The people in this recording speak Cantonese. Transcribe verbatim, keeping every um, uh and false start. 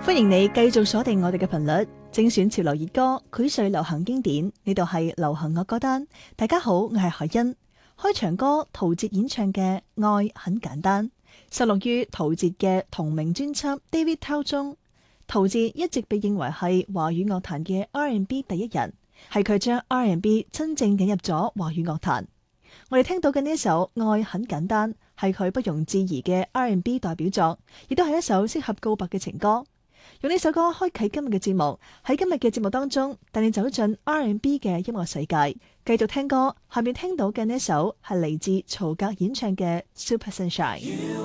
歡迎你繼續鎖定我哋嘅頻率，精選潮流熱歌，膾碎流行經典。呢度係流行樂歌單。大家好，我係海欣。開場歌陶喆演唱嘅《愛很簡單》，收錄於陶喆嘅同名專輯《David Tao》中。陶喆一直被認為係華語樂壇嘅 R and B 第一人，係佢將 R and B 真正引入咗華語樂壇。我哋聽到嘅呢一首《愛很簡單》，係佢不容置疑嘅 R and B 代表作，亦都係一首適合告白嘅情歌。用呢首歌開啟今日嘅節目，喺今日嘅節目當中帶你走進 R and B 嘅音樂世界，繼續聽歌。下面聽到嘅呢首係嚟自曹格演唱嘅《Super Sunshine》。